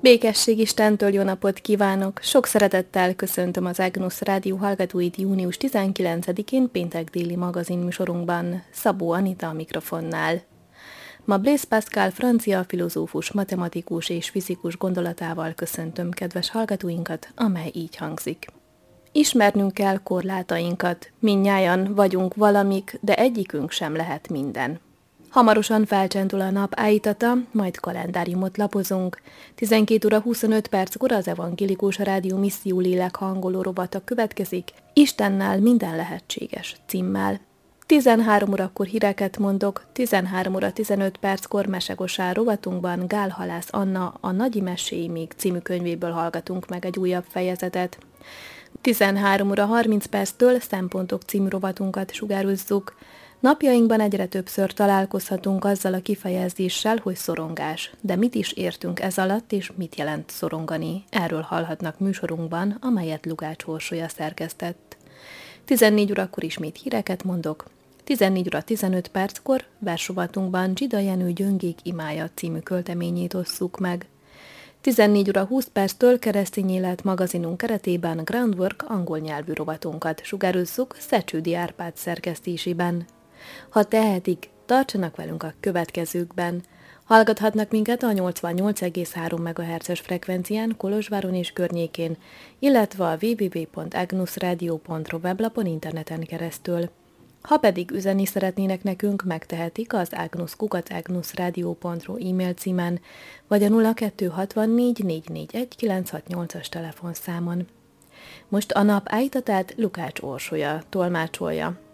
Békesség Istentől jó napot kívánok! Sok szeretettel köszöntöm az Agnus Rádió hallgatóit június 19-én péntek déli magazinműsorunkban. Szabó Anita a mikrofonnál. Ma Blaise Pascal francia filozófus, matematikus és fizikus gondolatával köszöntöm kedves hallgatóinkat, amely így hangzik. Ismernünk kell korlátainkat, mindnyájan vagyunk valamik, de egyikünk sem lehet minden. Hamarosan felcsendül a nap állítata, majd kalendáriumot lapozunk. 12 óra 25 perckor az Evangélikus Rádió Misszió lélek hangoló rovata következik, Istennel minden lehetséges címmel. 13 órakor híreket mondok, 13 óra 15 perckor Mesegosár rovatunkban Gál Halász Anna a Nagyi Meséi még című könyvéből hallgatunk meg egy újabb fejezetet. 13 óra 30 perctől Szempontok című rovatunkat sugározzuk. Napjainkban egyre többször találkozhatunk azzal a kifejezéssel, hogy szorongás. De mit is értünk ez alatt, és mit jelent szorongani? Erről hallhatnak műsorunkban, amelyet Lukács Orsolya szerkesztett. 14 órakor ismét híreket mondok. 14 óra 15 perckor versrovatunkban Zsida Jenő Gyöngék imája című költeményét osszuk meg. 14 óra 20 perctől Keresztény Élet magazinunk keretében Groundwork angol nyelvű rovatunkat sugározzuk Szecsődi Árpád szerkesztésében. Ha tehetik, tartsanak velünk a következőkben. Hallgathatnak minket a 88,3 MHz-es frekvencián Kolozsváron és környékén, illetve a www.agnusradio.ru weblapon interneten keresztül. Ha pedig üzenni szeretnének nekünk, megtehetik az agnus@agnusradio.ru e-mail címen, vagy a 0264 441 968-as telefonszámon. Most a nap állítatát Lukács Orsolya tolmácsolja.